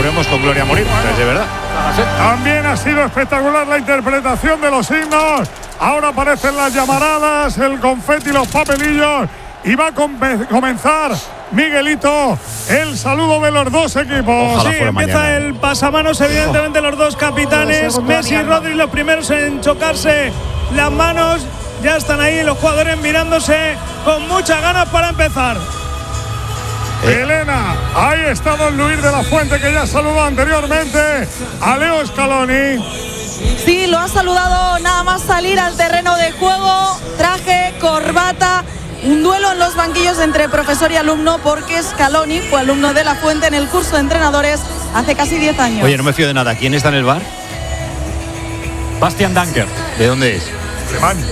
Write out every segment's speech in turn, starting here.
celebremos con Gloria a morir, es de verdad. También ha sido espectacular la interpretación de los himnos. Ahora aparecen las llamaradas, el confeti, los papelillos. Y va a comenzar, Miguelito, el saludo de los dos equipos. Sí, empieza mañana el pasamanos, evidentemente los dos capitanes, Messi y Rodri, los primeros en chocarse las manos. Ya están ahí los jugadores mirándose con muchas ganas para empezar. Elena, ahí está don Luis de la Fuente, que ya saludó anteriormente a Leo Scaloni. Sí, lo ha saludado nada más salir al terreno de juego, traje, corbata. Un duelo en los banquillos entre profesor y alumno, porque Scaloni fue alumno de la Fuente en el curso de entrenadores hace casi 10 años. Oye, no me fío de nada. ¿Quién está en el bar? Bastian Danker. ¿De dónde es? Alemania.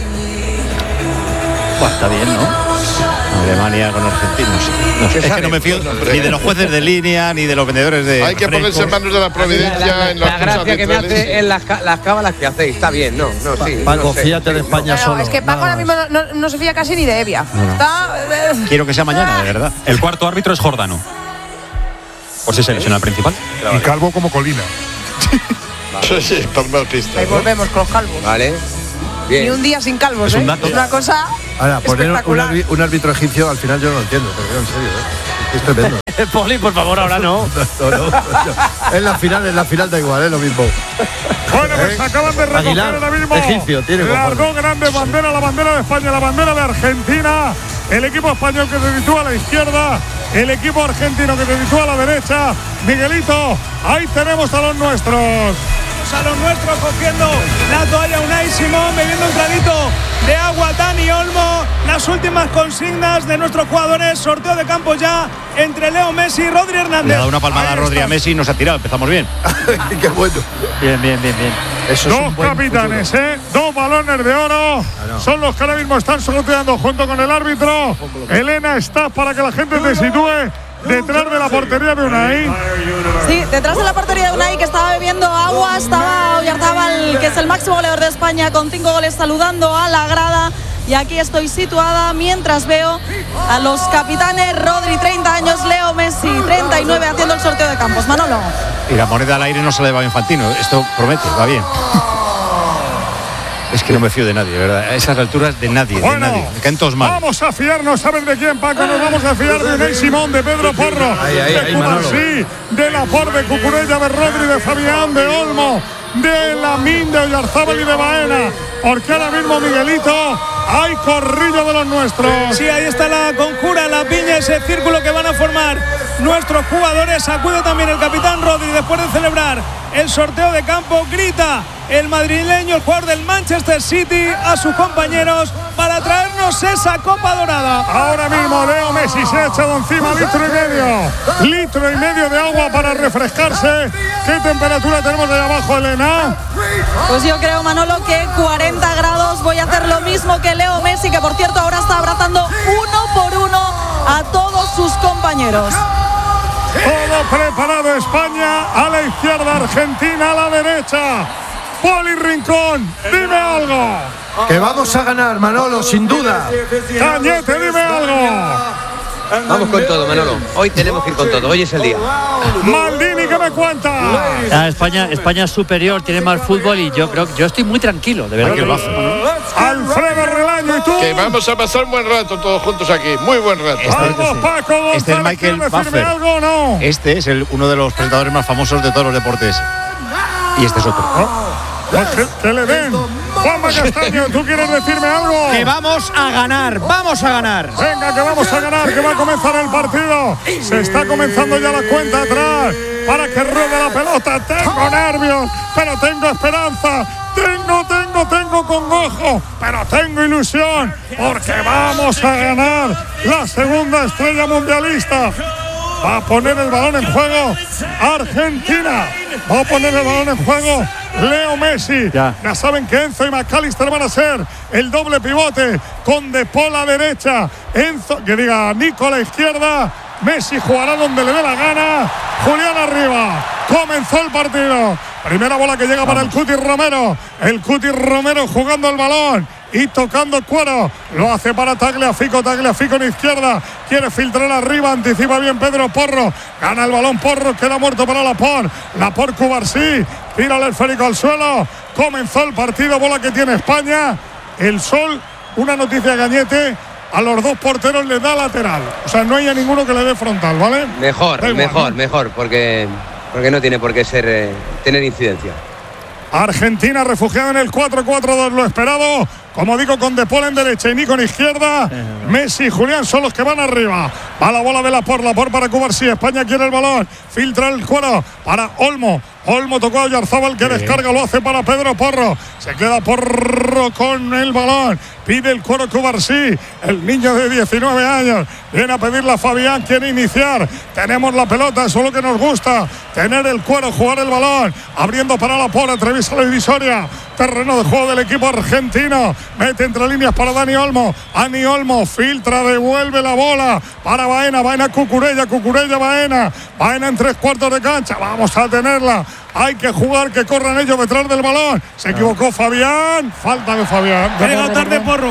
Bueno, está bien, ¿no? Alemania con argentinos. No sé, es que no me fío ni de los jueces de línea ni de los vendedores de. Hay que ponerse en manos de la providencia. La gracia que me hace en las cábalas que hacéis. Está bien, sí. Paco, no sé. fíjate de España solo. Es que Paco ahora mismo no se fía casi ni de Evia. Quiero que sea mañana, de verdad. El cuarto árbitro es Jordano. Por si se lesiona el principal. Y calvo como Colina. Sí, palmar pista. Ahí volvemos con los calvos. Vale. Bien. Ni un día sin calvos, Es un dato. Es una cosa. Ahora, poner espectacular. un árbitro egipcio al final yo no lo entiendo, te digo en serio, es tremendo. Poli, por favor, ahora no. No. En la final da igual, es lo mismo. Bueno, pues acaban de recoger Aguilar, ahora mismo egipcio, tiene las cojones. dos grandes banderas, la bandera de España, la bandera de Argentina. El equipo español que se sitúa a la izquierda, el equipo argentino que se sitúa a la derecha. Miguelito, ahí tenemos a los nuestros. A los nuestros cogiendo la toalla Unai Simón, bebiendo un traguito de agua Dani Olmo. Las últimas consignas de nuestros jugadores. Sorteo de campo ya entre Leo Messi y Rodri Hernández. Le ha dado una palmada a Rodri a Messi y nos ha tirado. Empezamos bien. Qué bueno. Bien. Eso es Dos un buen capitanes, futuro. dos balones de oro. Son los que ahora mismo están sorteando junto con el árbitro. Elena, está para que la gente te sitúe detrás de la portería de Unai. Sí, detrás de la portería de Unai, que estaba bebiendo agua, estaba Oyarzábal, que es el máximo goleador de España, con 5 goles, saludando a la grada. Y aquí estoy situada mientras veo a los capitanes Rodri, 30 años, Leo Messi, 39, haciendo el sorteo de campos. Manolo. Y la moneda al aire no se le va a Infantino. Esto promete, va bien. Es que no me fío de nadie, de verdad. A esas alturas de nadie, Bueno, de nadie. Me caen todos mal. Vamos a fiarnos, ¿saben de quién, Paco? Nos vamos a fiar de Unai Simón, de Pedro Porro, de Cubarsí, de Laporte, de Cucurella, de Rodri, de Fabián, de Olmo, de Lamín, de Oyarzábal y de Baena. Porque ahora mismo, Miguelito, hay corrillo de los nuestros. Sí, ahí está la conjura, la piña, ese círculo que van a formar nuestros jugadores. Acude también el capitán Rodri después de celebrar el sorteo de campo. Grita el madrileño, el jugador del Manchester City, a sus compañeros para traernos esa copa dorada. Ahora mismo Leo Messi se ha echado encima litro y medio de agua para refrescarse. ¿Qué temperatura tenemos ahí abajo, Elena? Pues yo creo, Manolo, que 40 grados. Voy a hacer lo mismo que Leo Messi, que por cierto ahora está abrazando uno por uno a todos sus compañeros. Todo preparado, España a la izquierda, Argentina a la derecha. Poli Rincón, dime algo. Que vamos a ganar, Manolo, sin duda. Cañete, dime algo. Vamos con todo, Manolo. Hoy tenemos que ir con todo. Hoy es el día. Maldini, ¿qué me cuenta? España es superior, tiene más fútbol y yo estoy muy tranquilo, de verdad que lo hace. Alfredo Relaño, ¿y tú? Que vamos a pasar un buen rato todos juntos aquí. Muy buen rato. Vamos, Paco González, Este es Michael ¿quieres decirme Buffer. algo o no? Este es uno de los presentadores más famosos de todos los deportes. Y este es otro. Pues que le den. Juanma Castaño, ¿tú quieres decirme algo? Que vamos a ganar. Venga, que vamos a ganar, que va a comenzar el partido. Se está comenzando ya la cuenta atrás para que ruede la pelota. Tengo nervios, pero tengo esperanza. Tengo congojo, pero tengo ilusión, porque vamos a ganar la segunda estrella mundialista. Va a poner el balón en juego Argentina. Va a poner el balón en juego Leo Messi. Ya saben que Enzo y McAllister van a ser el doble pivote con De Paul a derecha, Nico a la izquierda. Messi jugará donde le dé la gana. Julián arriba. Comenzó el partido. Primera bola que llega para el Cuti Romero. El Cuti Romero jugando el balón. y tocando cuero. Lo hace para Tagliafico en izquierda. Quiere filtrar arriba, anticipa bien Pedro Porro. Gana el balón Porro, queda muerto para Laporte Cubarsí. Tira el esférico al suelo. Comenzó el partido, bola que tiene España. El Sol, una noticia Cañete. A los dos porteros les da lateral. O sea, no hay a ninguno que le dé frontal, ¿vale? Mejor, porque no tiene por qué ser tener incidencia. Argentina refugiada en el 4-4-2, lo esperado. Como digo, con De Paul en derecha y Nico en izquierda. Messi y Julián son los que van arriba. Va la bola de Laporte para Cubarsí. España quiere el balón. Filtra el cuero para Olmo. Olmo tocó a Oyarzábal que descarga, lo hace para Pedro Porro. Se queda Porro con el balón. Pide el cuero Cubarsí. El niño de 19 años viene a pedirle a Fabián, quiere iniciar. Tenemos la pelota, eso es lo que nos gusta. Tener el cuero, jugar el balón. Abriendo para Laporte, atraviesa la divisoria. Terreno de juego del equipo argentino. Mete entre líneas para Dani Olmo. Dani Olmo filtra, devuelve la bola para Baena. Baena Cucurella, Baena. Baena en 3/4 de cancha. Vamos a tenerla. Hay que jugar, que corran ellos detrás del balón. Se equivocó Fabián. Falta de Fabián. Ha llegado tarde Porro.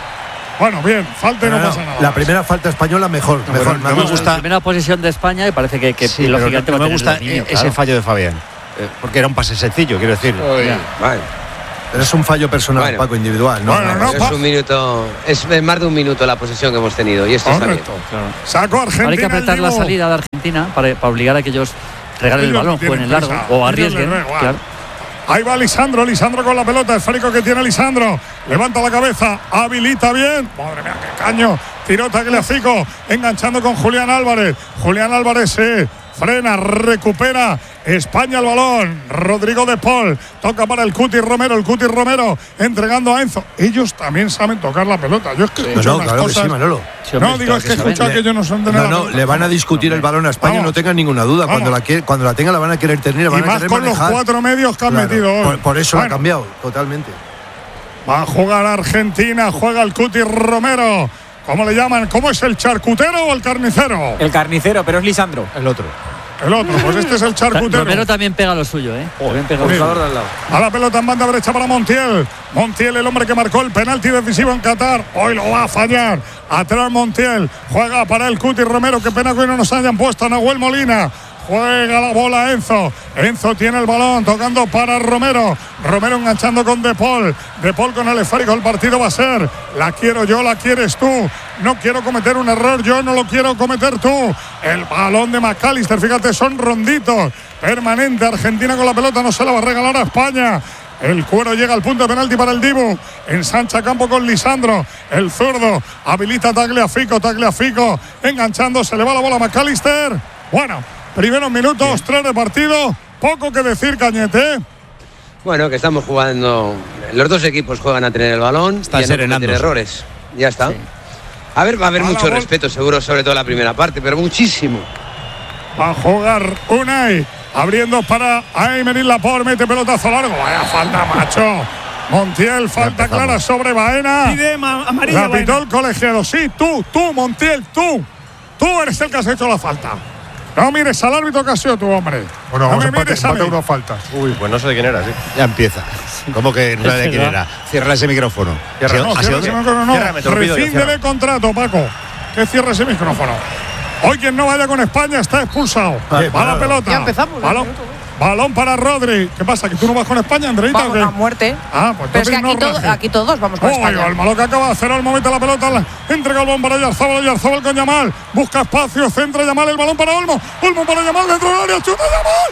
Bueno, bien, falta y no pasa nada. La primera falta española mejor. Me gusta. La primera posición de España y parece que sí, lógicamente no me gusta ese fallo de Fabián. Porque era un pase sencillo, quiero decir. Vale. Pero es un fallo personal, Paco, individual. Es un minuto, es más de un minuto la posesión que hemos tenido y esto está bien. Claro. Sacó Argentina. Ahora hay que apretar la salida de Argentina para obligar a que ellos regalen el balón, jueguen el largo o arriesguen. Claro. Ahí va Lisandro con la pelota, el férico que tiene Lisandro. Levanta la cabeza, habilita bien. Madre mía, qué caño. Tiró Tagliafico, enganchando con Julián Álvarez. Julián Álvarez se frena, recupera España el balón. Rodrigo De Paul toca para el Cuti Romero, entregando a Enzo. Ellos también saben tocar la pelota. Yo es que escucho unas claro cosas. que sí, Manolo. No, digo, es que he escuchado que ellos no son de nada. No, le van a discutir el balón a España, no tengan ninguna duda. Cuando la tenga la van a querer tener, la van y más a querer con manejar. Los 4 medios que han metido hoy. Por eso lo ha cambiado totalmente. Va a jugar Argentina, juega el Cuti Romero. ¿Cómo le llaman? ¿Cómo es el charcutero o el carnicero? El carnicero, pero es Lisandro. El otro, pues este es el charcutero. Romero también pega lo suyo, También pega lo suyo. A la pelota en banda derecha para Montiel. Montiel, el hombre que marcó el penalti decisivo en Qatar. Hoy lo va a fallar. Atrás Montiel. Juega para el Cuti Romero. Qué pena que hoy no nos hayan puesto a Nahuel Molina. Juega la bola Enzo. Enzo tiene el balón tocando para Romero. Romero enganchando con De Paul. De Paul con el esférico. El partido va a ser: la quiero yo, la quieres tú. No quiero cometer un error, yo no lo quiero cometer tú. El balón de McAllister, fíjate, son ronditos. Permanente, Argentina con la pelota, no se la va a regalar a España. El cuero llega al punto de penalti para el Dibu. Ensancha campo con Lisandro. El zurdo habilita Tagliafico. Enganchando, se le va la bola a McAllister. Bueno, primeros minutos, 3 de partido. Poco que decir, Cañete. Bueno, que estamos jugando. Los dos equipos juegan a tener el balón. Están serenando. No errores. Ya está. Sí. A ver, va a haber mucho respeto, seguro, sobre todo la primera parte, pero muchísimo. Va a jugar Unai. Abriendo para Aymeric Laporte, mete pelotazo largo. Vaya falta, macho. Montiel, falta clara sobre Baena. Pide amarilla. La pitó el colegiado. Sí, tú, Montiel, tú. Tú eres el que has hecho la falta. No mires al árbitro que ha sido tu hombre. Bueno, no vamos me mires a mí. Unas faltas. Uy, pues no sé de quién era, sí. Ya empieza. ¿Cómo que no sabe de quién era? Cierra ese micrófono. Rescinde de contrato, Paco. Que cierre ese micrófono. Hoy quien no vaya con España está expulsado. Va la pelota. Ya empezamos. Balón para Rodri. ¿Qué pasa? ¿Que tú no vas con España, Andreita? Vamos a muerte. Pues pero es que aquí todos vamos con España. El malo que acaba de hacer al momento la pelota. Entrega el balón para Oyarzábal con Yamal. Busca espacio, centra Yamal, el balón para Olmo. Olmo para Yamal dentro del área. ¡Chuta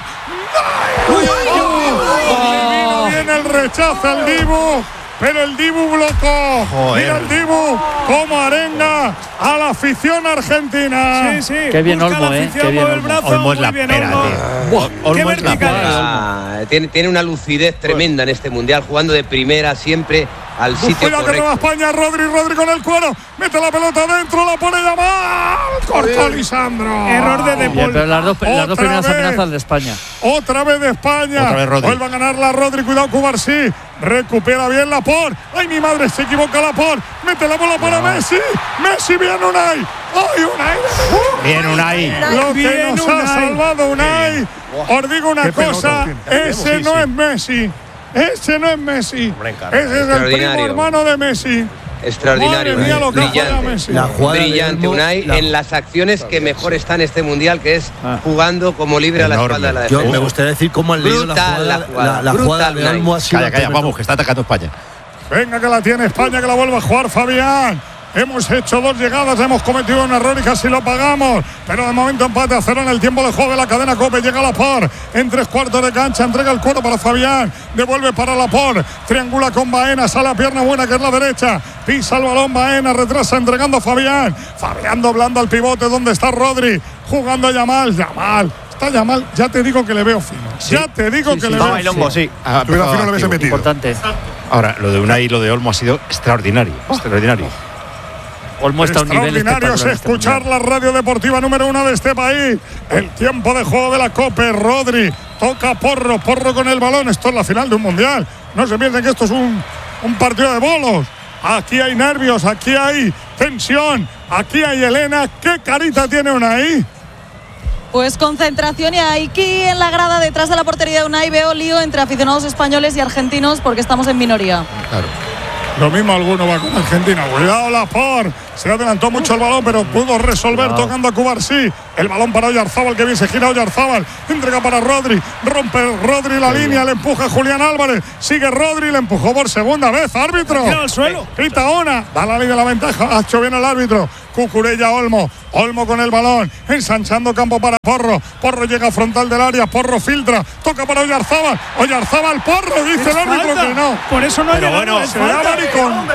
Yamal! Viene el rechazo al Dibu. Pero el Dibu blocó. Mira el Dibu cómo arenga a la afición argentina. Sí. Qué bien Olmo, Qué bien Olmo es la pera, tío. Olmo es la pera. Tiene una lucidez tremenda en este mundial, jugando de primera siempre al sitio correcto. Que va España, Rodri con el cuero. Mete la pelota adentro, la pone Yamal. Cortó Lisandro. Error de De Paul. Pero las dos primeras amenazas de España. Otra vez de España. Otra vez Rodri. Vuelve a ganar la Rodri. Cuidado, Cubarsí. Recupera bien Laporte. ¡Ay, mi madre! Se equivoca Laporte. Mete la bola para Messi. Messi, bien Unai. ¡Ay, Unai! Bien Unai. Lo que nos ha salvado Unai. Os digo una cosa. Ese no es Messi. Ese no es Messi. Ese es el primo hermano de Messi. Extraordinario, Madre mía, lo que brillante, Messi. Brillante, Unai, en las acciones que mejor está en este mundial, que es jugando como libre a la espalda de la defensa. Yo me gustaría decir cómo han leído la jugada de Olmo. Calla, vamos, que está atacando España. Venga, que la tiene España, que la vuelve a jugar Fabián. Hemos hecho 2 llegadas, hemos cometido un error y casi lo pagamos. Pero de momento empate a 0 en el tiempo de juego de la cadena COPE. Llega Laporte en 3/4 de cancha. Entrega el cuero para Fabián. Devuelve para Laporte. Triangula con Baena. Sale a pierna buena que es la derecha. Pisa el balón Baena. Retrasa entregando a Fabián. Fabián doblando al pivote donde está Rodri. Jugando a Yamal. Está Yamal. Ya te digo que le veo fino. Sí. Ya te digo que le veo fino. Sí. Pero fino lo habéis metido. Importante. Ahora, lo de Unai y lo de Olmo ha sido extraordinario. Extraordinario. Olmo está a un nivel extraordinario es escuchar la radio deportiva número 1 de este país. El tiempo de juego de la COPE. Rodri toca Porro con el balón. Esto es la final de un mundial. No se piensen que esto es un partido de bolos. Aquí hay nervios, aquí hay tensión, aquí hay Elena. ¿Qué carita tiene Unai? Pues concentración, y aquí en la grada detrás de la portería de Unai veo lío entre aficionados españoles y argentinos porque estamos en minoría. Claro. Lo mismo alguno va con Argentina. Cuidado Laporte. Se adelantó mucho el balón, pero pudo resolver tocando a Cubarsí. El balón para Oyarzábal, que bien se gira Oyarzábal. Entrega para Rodri. Rompe Rodri la línea, le empuja a Julián Álvarez. Sigue Rodri, le empujó por segunda vez. Árbitro. Tira al suelo. Pita Ona. Da la ley de la ventaja. Ha hecho bien el árbitro. Cucurella Olmo. Olmo con el balón. Ensanchando campo para Porro. Porro llega a frontal del área. Porro filtra. Toca para Oyarzábal. Oyarzábal, Porro. Dice el árbitro que no. Por eso no ha llegado. Bueno, será maricón.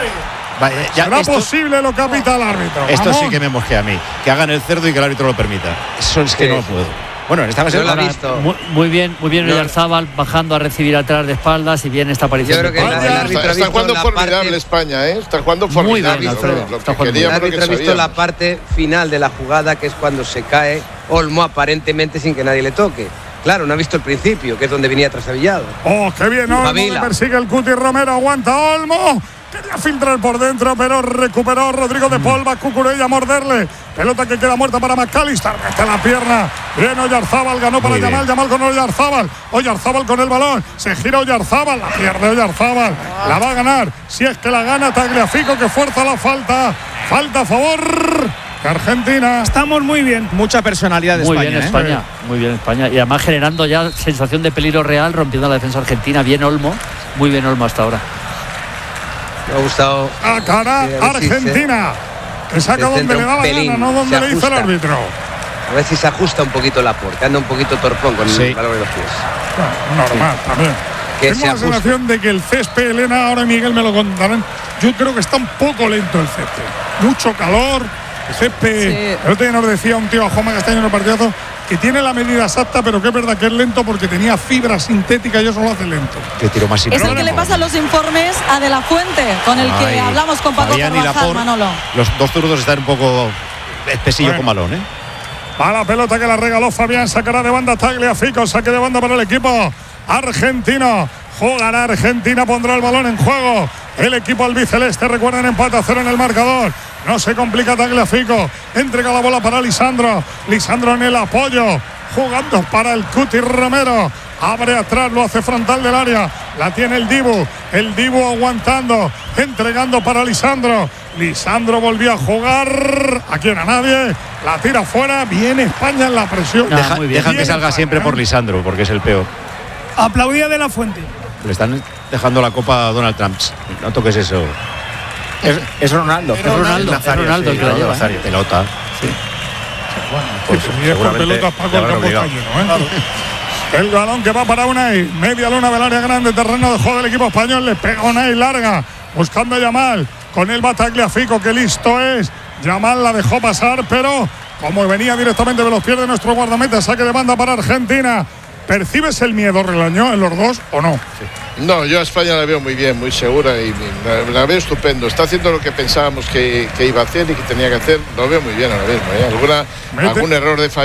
¿Será posible lo que pita el árbitro? Esto Vamos. sí que me mosquea a mí. Que hagan el cerdo y que el árbitro lo permita. Eso es que no puedo. Bueno, en esta ocasión lo ha visto. Muy bien Oyarzábal bajando a recibir atrás de espaldas y bien esta aparición. Yo creo que el árbitro está jugando formidable España, ¿eh? Está jugando formidable. Muy bien, Alfredo. El árbitro ha visto la parte final de la jugada, que es cuando se cae Olmo aparentemente sin que nadie le toque. Claro, no ha visto el principio, que es donde venía trastabillado. ¡Oh, qué bien! Olmo le persigue el Cuti Romero. Aguanta Olmo. Quería filtrar por dentro, pero recuperó Rodrigo de Paul. Va Cucurella a morderle. Pelota que queda muerta para McAllister. Mete la pierna. Bien Oyarzábal. Ganó para Yamal. Yamal con Oyarzábal. Oyarzábal con el balón. Se gira Oyarzábal. La pierde Oyarzábal. La va a ganar. Si es que la gana Tagliafico, que fuerza la falta. Falta a favor de Argentina. Estamos muy bien. Mucha personalidad de muy España. Bien España. Muy bien España. Y además generando ya sensación de peligro real, rompiendo la defensa argentina. Bien Olmo. Muy bien Olmo hasta ahora. Me ha gustado. A cara Argentina. Que saca donde le da la gana, no donde le dice el árbitro. A ver si se ajusta un poquito Laporte. Anda un poquito torpón con el valor de los pies. Bueno, normal también. Tengo la sensación de que el césped, Elena, ahora Miguel me lo contarán. Yo creo que está un poco lento el césped. Mucho calor. El césped. El otro día nos decía un tío a Juanma Castaño en el partidazo que tiene la medida exacta, pero que es verdad que es lento porque tenía fibra sintética y eso lo hace lento. Que tiro más es el que le pasa los informes a De La Fuente, con el que hablamos con Paco Carvajal, Manolo. Los dos zurdos están un poco espesillos con balón, ¿eh? Va la pelota que la regaló Fabián, sacará de banda Tagliafico, saque de banda para el equipo argentino. Jugará Argentina, pondrá el balón en juego. El equipo albiceleste, recuerden, empate a 0 en el marcador. No se complica Tagliafico. Entrega la bola para Lisandro. Lisandro en el apoyo. Jugando para el Cuti Romero. Abre atrás, lo hace frontal del área. La tiene el Dibu. El Dibu aguantando. Entregando para Lisandro. Lisandro volvió a jugar. Aquí no a nadie. La tira fuera. Viene España en la presión. Dejan que salga siempre por Lisandro, porque es el peor. Aplaudía De La Fuente. Le están dejando la copa a Donald Trump. No toques eso. Es Ronaldo. Es Ronaldo el que la lleva. Pelota. Sí. Pues pelota Paco el campo está lleno, ¿eh? El balón que va para Unai. Media luna del área grande. Terreno de juego del equipo español. Le pega Unai larga. Buscando a Yamal. Con él va Tagliafico, que listo es. Yamal la dejó pasar, pero como venía directamente de los pies de nuestro guardameta, saque de banda para Argentina. ¿Percibes el miedo, Relañó, en los dos o no? Sí. No, yo a España la veo muy bien, muy segura y la veo estupendo. Está haciendo lo que pensábamos que iba a hacer y que tenía que hacer. Lo veo muy bien ahora mismo, ¿eh? Algún error de